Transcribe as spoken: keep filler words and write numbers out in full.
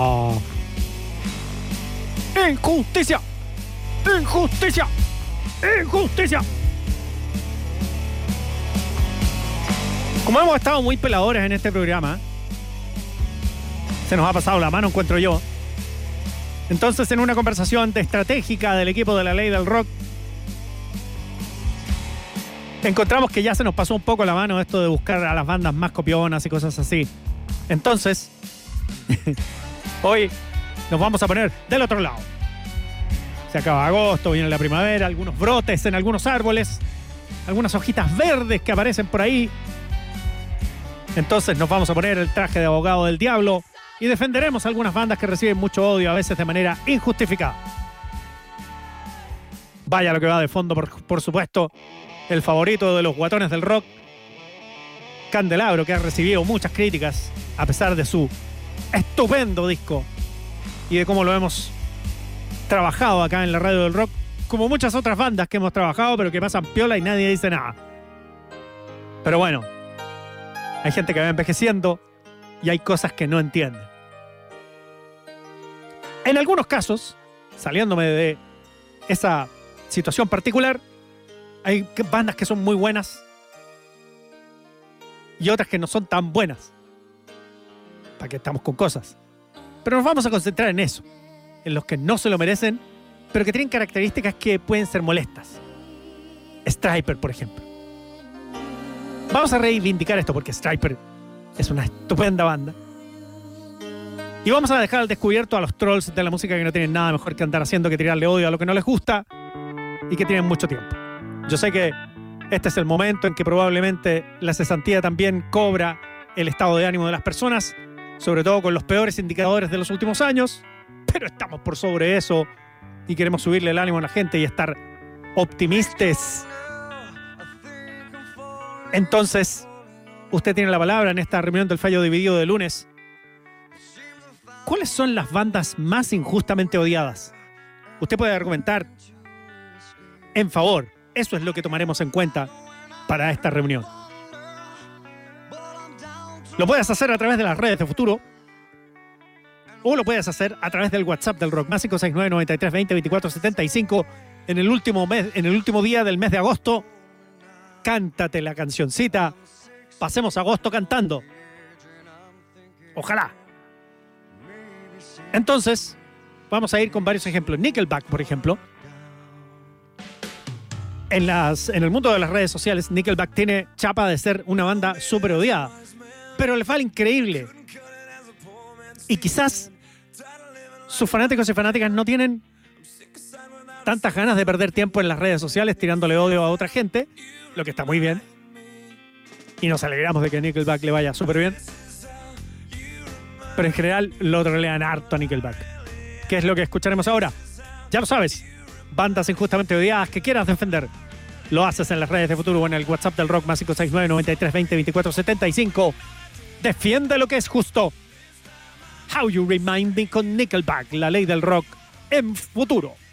Injusticia. Injusticia. Injusticia. Como hemos estado muy peladores en este programa, se nos ha pasado la mano, encuentro yo. Entonces, en una conversación estratégica del equipo de la Ley del Rock, encontramos que ya se nos pasó un poco la mano esto de buscar a las bandas más copionas y cosas así. Entonces, hoy nos vamos a poner del otro lado. Se acaba agosto, viene la primavera, algunos brotes en algunos árboles, algunas hojitas verdes que aparecen por ahí. Entonces nos vamos a poner el traje de abogado del diablo y defenderemos algunas bandas que reciben mucho odio, a veces de manera injustificada. Vaya lo que va de fondo, por, por supuesto, el favorito de los guatones del rock, Candelabro, que ha recibido muchas críticas a pesar de su estupendo disco y de cómo lo hemos trabajado acá en la radio del rock, como muchas otras bandas que hemos trabajado, pero que pasan piola y nadie dice nada. Pero bueno, hay gente que va envejeciendo y hay cosas que no entienden. En algunos casos, saliéndome de esa situación particular, hay bandas que son muy buenas y otras que no son tan buenas. ¿Para qué estamos con cosas? Pero nos vamos a concentrar en eso, en los que no se lo merecen, pero que tienen características que pueden ser molestas. Stryper, por ejemplo. Vamos a reivindicar esto porque Stryper es una estupenda banda. Y vamos a dejar al descubierto a los trolls de la música que no tienen nada mejor que andar haciendo que tirarle odio a lo que no les gusta y que tienen mucho tiempo. Yo sé que este es el momento en que probablemente la cesantía también cobra el estado de ánimo de las personas, sobre todo con los peores indicadores de los últimos años, pero estamos por sobre eso y queremos subirle el ánimo a la gente y estar optimistas. Entonces, usted tiene la palabra en esta reunión del Fallo Dividido de lunes. ¿Cuáles son las bandas más injustamente odiadas? Usted puede argumentar en favor. Eso es lo que tomaremos en cuenta para esta reunión. Lo puedes hacer a través de las redes de Futuro o lo puedes hacer a través del WhatsApp del Rock, más cinco seis nueve, noventa y tres, veinte, veinticuatro setenta y cinco. En el último mes, en el último día del mes de agosto, cántate la cancioncita. Pasemos agosto cantando. Ojalá. Entonces, vamos a ir con varios ejemplos. Nickelback, por ejemplo. En, las, en el mundo de las redes sociales, Nickelback tiene chapa de ser una banda súper odiada. Pero le fue increíble. Y quizás sus fanáticos y fanáticas no tienen tantas ganas de perder tiempo en las redes sociales tirándole odio a otra gente, lo que está muy bien. Y nos alegramos de que a Nickelback le vaya súper bien. Pero en general lo trolean harto a Nickelback. ¿Qué es lo que escucharemos ahora? Ya lo sabes. Bandas injustamente odiadas que quieras defender. Lo haces en las redes de Futuro o en el WhatsApp del Rock, más cinco seis nueve, noventa y tres, veinte, veinticuatro setenta y cinco. Defiende lo que es justo. How You Remind Me con Nickelback, la Ley del Rock en Futuro.